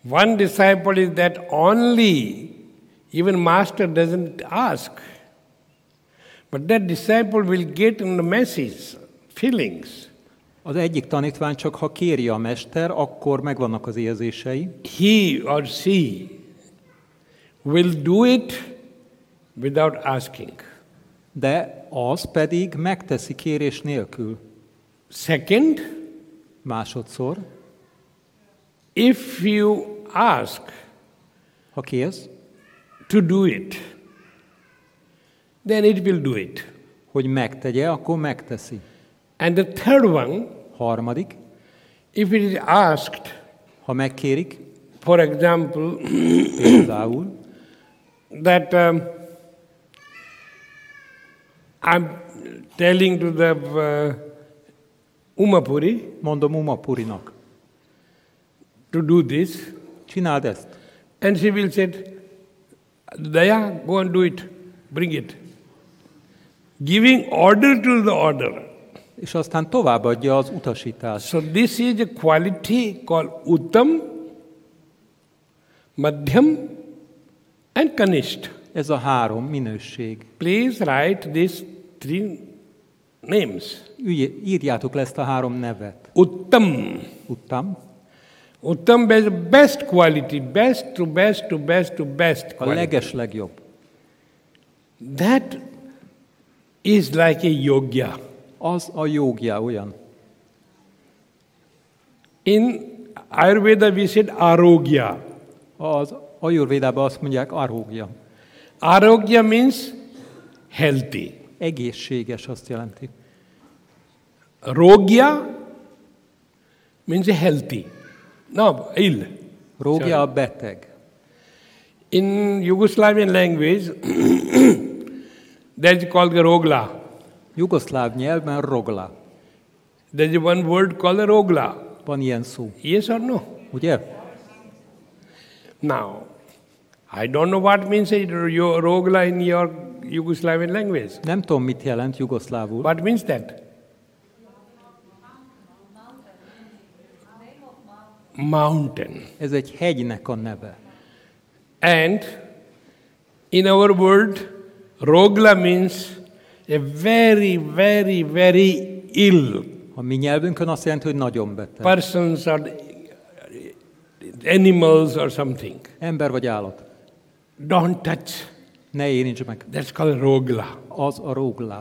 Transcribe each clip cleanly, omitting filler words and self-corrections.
One disciple is that only, even master doesn't ask. But that disciple will get in the message, feelings. Az egyik tanítvány csak ha kéri a mester, akkor megvannak az érzései. He or she will do it without asking. De az pedig megteszi kérés nélkül. Second, Másodszor, if you ask ha kérsz, to do it, then it will do it. hogy megtegye, akkor megteszi. And the third one, Harmadik, if it is asked, ha megkérik, for example, például, that I'm telling to the Umapuri mondom Umapurinak, to do this, csináld ezt. and she will say, Daya, go and do it, bring it. Giving order to the order. És aztán továbbadja az utasítást. So this is a quality called Uttam, Madhyam and Kanisht. Ez a három minőség. Please write these three names. Írjátok le ezt a három nevet. Uttam. Uttam, Uttam is best quality, best to best to best to best a quality. legeslegjobb. That is like a yogya. Az a jógja olyan. In Ayurveda we said arogya. Az Ajurvédában azt mondják arógja. Arogya means healthy. Egészséges azt jelenti. Rogya means healthy. No, ill. Rógja a beteg. In Yugoslavian language, that's called the rogla. Jugoszláv nyelvben rogla. There's one word called the rogla. Van ilyen szó. Yes or no? Ugye? Now, I don't know what means your rogla in your Yugoslavian language. Nem tudom, mit jelent jugoszlávul. What means that? Mountain. Ez egy hegynek a neve. And in our world, rogla means a very, very, very ill A mi nyelvünkön azt jelenti, hogy nagyon beteg. persons or animals or something. Ember vagy állat. Don't touch. Ne érints meg. That's called rogla. Az a rógla.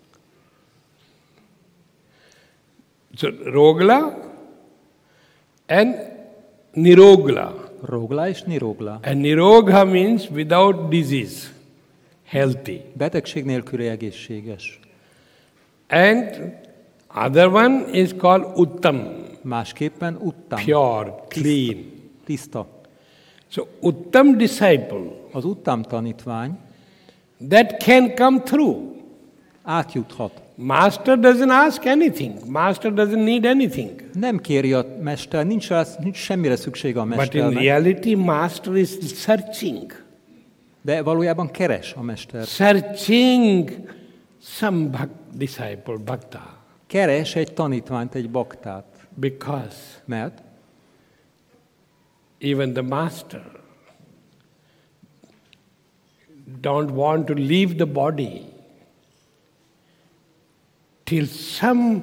So rogla and nirogla. Rógla és nirogla. And nirogha means without disease, healthy. Betegség nélküli egészséges. And other one is called uttam, Másképpen uttam. pure, clean. Tiszta. So uttam disciple, Az uttam tanítvány that can come through. átjuthat. Master doesn't ask anything. Master doesn't need anything. Nem kéri a mester, nincs semmire szüksége a But in mesternek. reality, master is searching. De valójában keres a mester. Searching some disciple, bhakta. Keres egy tanítványt, egy baktát. Because Mert even the master don't want to leave the body till some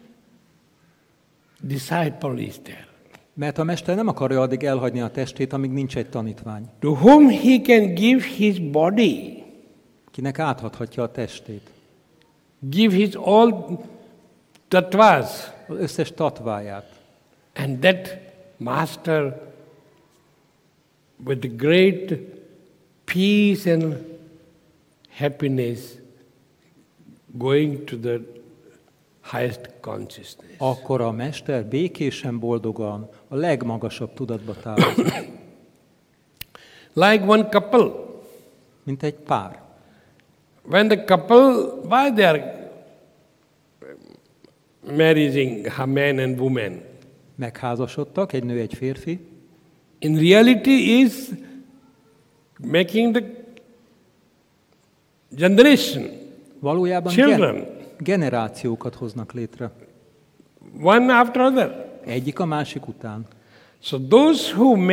disciple is there, Mert a mester nem akarja addig elhagyni a testét, amíg nincs egy tanítvány, to whom he can give his body, kinek átadhatja a testét. give his all tattvas, Az összes tatváját. and that master with the great peace and happiness going to the highest consciousness. Akkor a mester békésen, boldogan a legmagasabb tudatba távozik. Like one couple, Mint egy pár. when the couple, why they are marrying a man and woman? Megházasodtak, egy nő, egy férfi. In reality is making the generation, Valójában children, generációkat hoznak létre. one after other. Egyik a másik után. So those who